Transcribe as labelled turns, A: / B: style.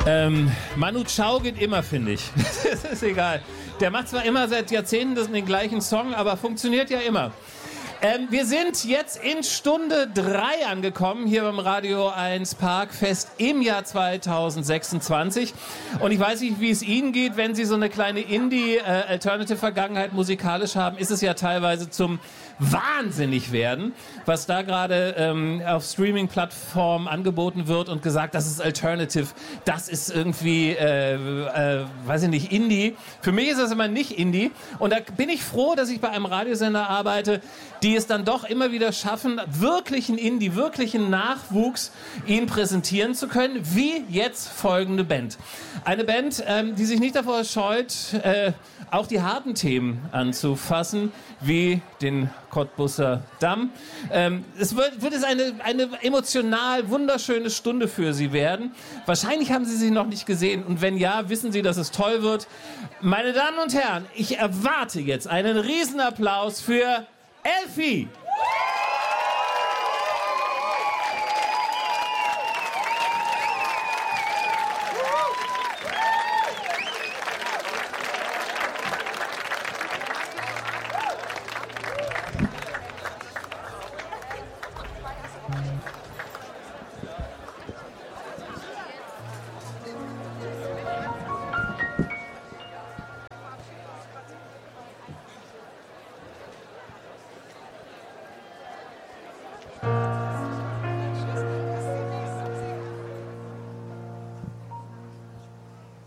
A: Manu Chao geht immer, finde ich. Das ist egal. Der macht zwar immer seit Jahrzehnten den gleichen Song, aber funktioniert ja immer. Wir sind jetzt in Stunde 3 angekommen, hier beim Radio 1 Parkfest im Jahr 2026. Und ich weiß nicht, wie es Ihnen geht, wenn Sie so eine kleine Indie-Alternative-Vergangenheit musikalisch haben, ist es ja teilweise zum wahnsinnig werden, was da gerade auf Streaming-Plattformen angeboten wird und gesagt, das ist Alternative, das ist irgendwie, weiß ich nicht, Indie. Für mich ist das immer nicht Indie. Und da bin ich froh, dass ich bei einem Radiosender arbeite, die es dann doch immer wieder schaffen, wirklichen Indie, wirklichen Nachwuchs ihnen präsentieren zu können, wie jetzt folgende Band. Eine Band, die sich nicht davor scheut, auch die harten Themen anzufassen, wie den Cottbusser Damm. Es wird eine emotional wunderschöne Stunde für Sie werden. Wahrscheinlich haben Sie sie noch nicht gesehen und wenn ja, wissen Sie, dass es toll wird. Meine Damen und Herren, ich erwarte jetzt einen Riesenapplaus für Elfi!